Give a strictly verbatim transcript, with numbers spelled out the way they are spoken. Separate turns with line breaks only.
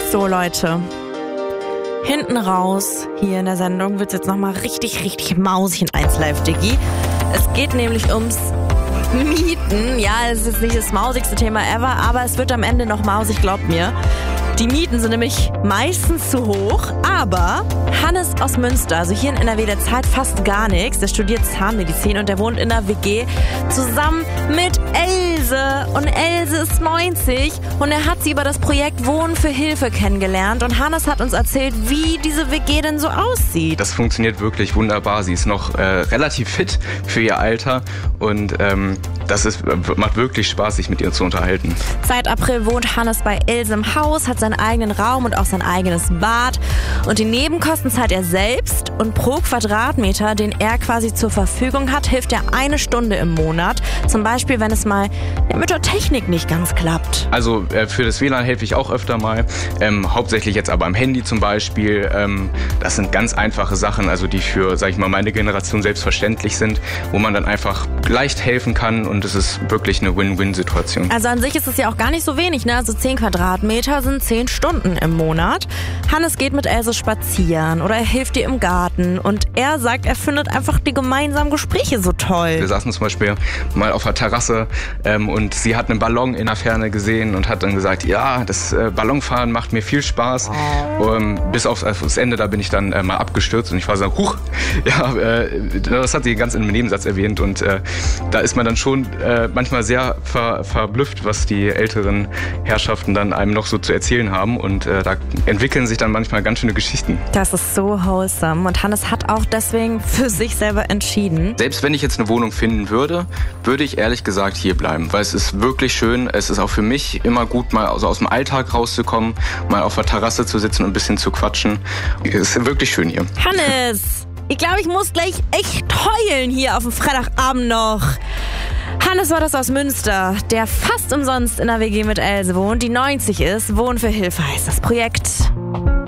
So, Leute. Hinten raus, hier in der Sendung, wird's jetzt nochmal richtig, richtig mausig in eins Live, Diggi. Es geht nämlich ums Mieten. Ja, es ist nicht das mausigste Thema ever, aber es wird am Ende noch mausig, glaubt mir. Die Mieten sind nämlich meistens zu hoch, aber Hannes aus Münster, also hier in N R W, der zahlt fast gar nichts. Der studiert Zahnmedizin und der wohnt in einer W G zusammen mit Else. Und Else ist neunzig und er hat sie über das Projekt Wohnen für Hilfe kennengelernt. Und Hannes hat uns erzählt, wie diese W G denn so aussieht.
Das funktioniert wirklich wunderbar. Sie ist noch äh, relativ fit für ihr Alter und ähm, das ist, macht wirklich Spaß, sich mit ihr zu unterhalten.
Seit April wohnt Hannes bei Else im Haus, hat seinen eigenen Raum und auch sein eigenes Bad. Und die Nebenkosten zahlt er selbst. Und pro Quadratmeter, den er quasi zur Verfügung hat, hilft er eine Stunde im Monat. Zum Beispiel, wenn es mal mit der Technik nicht ganz klappt.
Also äh, für das W L A N helfe ich auch öfter mal. Ähm, hauptsächlich jetzt aber am Handy zum Beispiel. Ähm, das sind ganz einfache Sachen, also die für, sag ich mal, meine Generation selbstverständlich sind, wo man dann einfach leicht helfen kann. Und es ist wirklich eine Win-Win-Situation.
Also an sich ist es ja auch gar nicht so wenig, ne? Also zehn Quadratmeter sind zehn Stunden im Monat. Hannes geht mit Else spazieren oder er hilft ihr im Garten und er sagt, er findet einfach die gemeinsamen Gespräche so toll.
Wir saßen zum Beispiel mal auf der Terrasse ähm, und sie hat einen Ballon in der Ferne gesehen und hat dann gesagt, ja, das äh, Ballonfahren macht mir viel Spaß. Oh. Ähm, bis aufs, aufs Ende, da bin ich dann äh, mal abgestürzt und ich war so, huch, ja, äh, das hat sie ganz in einem Nebensatz erwähnt und äh, da ist man dann schon äh, manchmal sehr ver, verblüfft, was die älteren Herrschaften dann einem noch so zu erzählen haben und äh, da entwickeln sich dann manchmal ganz schöne Geschichten.
Das ist so wholesome und Hannes hat auch deswegen für sich selber entschieden.
Selbst wenn ich jetzt eine Wohnung finden würde, würde ich ehrlich gesagt hier bleiben, weil es ist wirklich schön, es ist auch für mich immer gut, mal also aus dem Alltag rauszukommen, mal auf der Terrasse zu sitzen und ein bisschen zu quatschen. Es ist wirklich schön hier.
Hannes, ich glaube, ich muss gleich echt heulen hier auf dem Freitagabend noch. Hannes war das aus Münster, der fast umsonst in der W G mit Else wohnt, die neunzig ist. Wohnen für Hilfe heißt das Projekt.